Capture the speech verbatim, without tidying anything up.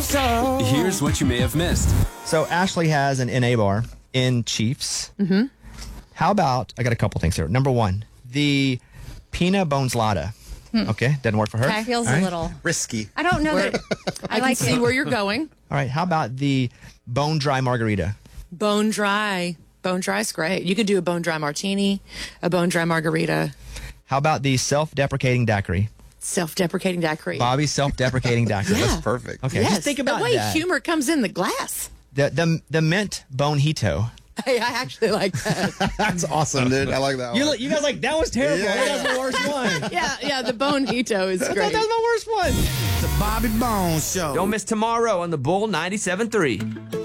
Show. Here's what you may have missed. So Ashley has an N A bar in Chiefs. Mm-hmm. How about, I got a couple things here. Number one, the Pina Bones Lada. Hmm. Okay, doesn't work for her. Okay. Feels All a right. little risky. I don't know that I, I can like see it. where you're going. All right, how about the bone dry margarita? Bone dry. Bone dry is great. You could do a bone dry martini, a bone dry margarita, How about the self-deprecating daiquiri? self-deprecating daiquiri. Bobby's self-deprecating daiquiri. Yeah. That's perfect. Okay, Yes, just think about the way that. humor comes in the glass. The, the, the mint bonito. Hey, I actually like that. That's awesome, dude. I like that You, one. you guys like, that was terrible. Yeah. That was the worst one. yeah, yeah, the bonito is I thought great. that was my worst one. The Bobby Bones Show. Don't miss tomorrow on the Bull ninety-seven point three.